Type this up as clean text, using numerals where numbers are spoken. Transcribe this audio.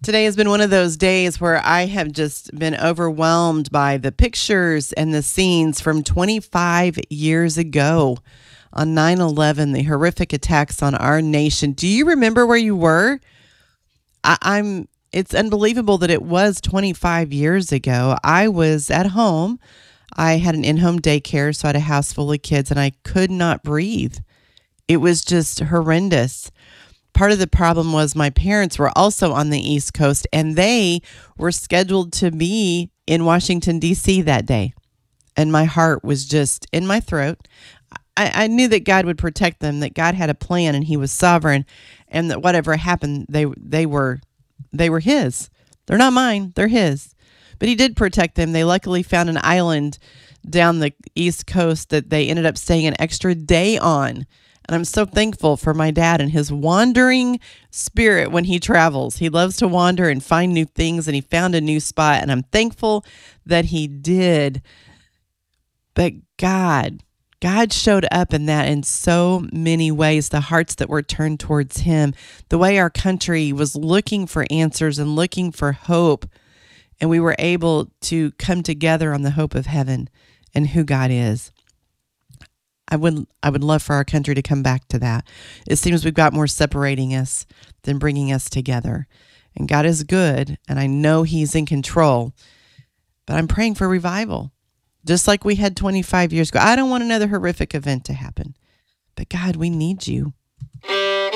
Today has been one of those days where I have just been overwhelmed by the pictures and the scenes from 25 years ago on 9/11, the horrific attacks on our nation. Do you remember where you were? It's unbelievable that it was 25 years ago. I was at home. I had an in home daycare, so I had a house full of kids, and I could not breathe. It was just horrendous. Part of the problem was my parents were also on the East Coast and they were scheduled to be in Washington, D.C. that day. And my heart was just in my throat. I knew that God would protect them, that God had a plan and He was sovereign, and that whatever happened, they were His. They're not mine, they're His. But He did protect them. They luckily found an island down the East Coast that they ended up staying an extra day on. And I'm so thankful for my dad and his wandering spirit when he travels. He loves to wander and find new things, and he found a new spot. And I'm thankful that he did. But God showed up in that in so many ways. The hearts that were turned towards Him, the way our country was looking for answers and looking for hope. And we were able to come together on the hope of heaven and who God is. I would love for our country to come back to that. It seems we've got more separating us than bringing us together. And God is good, and I know He's in control. But I'm praying for revival, just like we had 25 years ago. I don't want another horrific event to happen. But God, we need You.